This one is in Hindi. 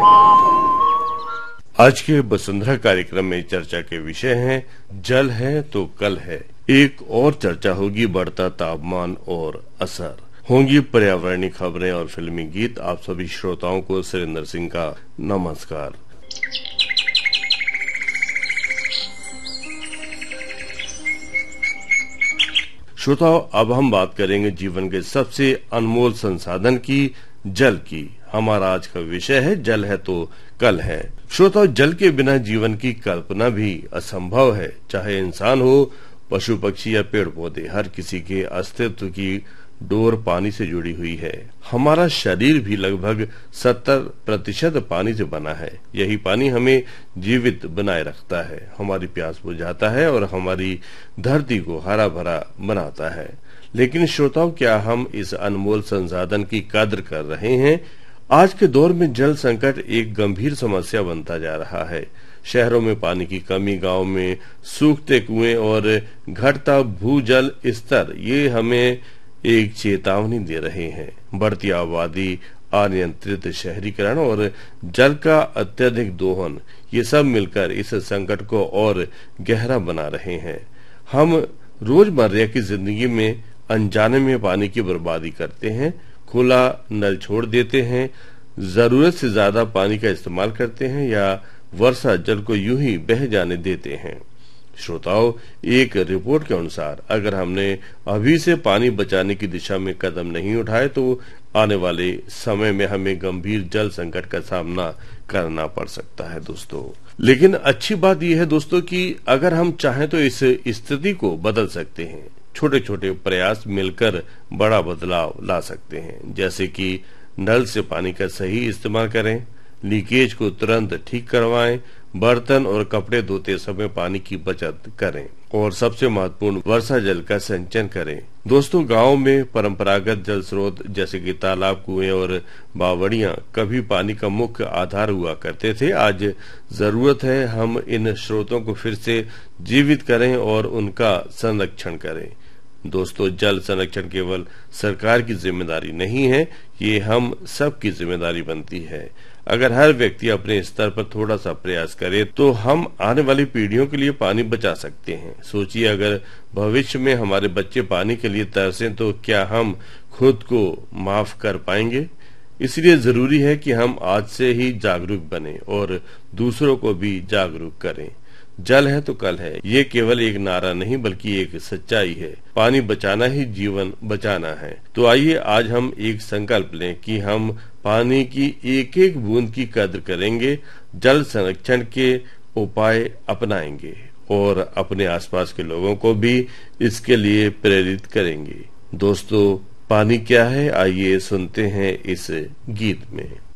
आज के वसुंधरा कार्यक्रम में चर्चा के विषय हैं जल है तो कल है। एक और चर्चा होगी बढ़ता तापमान और असर, होंगी पर्यावरणीय खबरें और फिल्मी गीत। आप सभी श्रोताओं को सुरेंद्र सिंह का नमस्कार। श्रोताओं, अब हम बात करेंगे जीवन के सबसे अनमोल संसाधन की, जल की। हमारा आज का विषय है जल है तो कल है। श्रोताओं, जल के बिना जीवन की कल्पना भी असंभव है। चाहे इंसान हो, पशु पक्षी या पेड़ पौधे, हर किसी के अस्तित्व की डोर पानी से जुड़ी हुई है। हमारा शरीर भी लगभग 70% पानी से बना है। यही पानी हमें जीवित बनाए रखता है, हमारी प्यास बुझाता है और हमारी धरती को हरा भरा बनाता है। लेकिन श्रोताओं, क्या हम इस अनमोल संसाधन की कद्र कर रहे हैं? आज के दौर में जल संकट एक गंभीर समस्या बनता जा रहा है। शहरों में पानी की कमी, गांव में सूखते कुएं और घटता भूजल स्तर, ये हमें एक चेतावनी दे रहे हैं। बढ़ती आबादी, अनियंत्रित शहरीकरण और जल का अत्यधिक दोहन, ये सब मिलकर इस संकट को और गहरा बना रहे हैं। हम रोजमर्रा की जिंदगी में अनजाने में पानी की बर्बादी करते हैं, खुला नल छोड़ देते हैं, जरूरत से ज्यादा पानी का इस्तेमाल करते हैं या वर्षा जल को यूं ही बह जाने देते हैं। श्रोताओं, एक रिपोर्ट के अनुसार अगर हमने अभी से पानी बचाने की दिशा में कदम नहीं उठाए तो आने वाले समय में हमें गंभीर जल संकट का सामना करना पड़ सकता है दोस्तों। लेकिन अच्छी बात यह है दोस्तों कि अगर हम चाहें तो इस स्थिति को बदल सकते हैं। छोटे छोटे प्रयास मिलकर बड़ा बदलाव ला सकते हैं, जैसे कि नल से पानी का सही इस्तेमाल करें, लीकेज को तुरंत ठीक करवाएं, बर्तन और कपड़े धोते समय पानी की बचत करें और सबसे महत्वपूर्ण वर्षा जल का संचयन करें। दोस्तों, गांव में परंपरागत जल स्रोत जैसे कि तालाब, कुएं और बावड़ियां कभी पानी का मुख्य आधार हुआ करते थे। आज जरूरत है हम इन स्रोतों को फिर से जीवित करें और उनका संरक्षण करें। दोस्तों, जल संरक्षण केवल सरकार की जिम्मेदारी नहीं है, ये हम सबकी जिम्मेदारी बनती है। अगर हर व्यक्ति अपने स्तर पर थोड़ा सा प्रयास करे तो हम आने वाली पीढ़ियों के लिए पानी बचा सकते हैं। सोचिए, अगर भविष्य में हमारे बच्चे पानी के लिए तरसें तो क्या हम खुद को माफ कर पाएंगे? इसलिए जरूरी है कि हम आज से ही जागरूक बने और दूसरों को भी जागरूक करें। जल है तो कल है, ये केवल एक नारा नहीं बल्कि एक सच्चाई है। पानी बचाना ही जीवन बचाना है। तो आइए आज हम एक संकल्प लें कि हम पानी की एक एक बूंद की कद्र करेंगे, जल संरक्षण के उपाय अपनाएंगे और अपने आसपास के लोगों को भी इसके लिए प्रेरित करेंगे। दोस्तों, पानी क्या है, आइए सुनते हैं इस गीत में।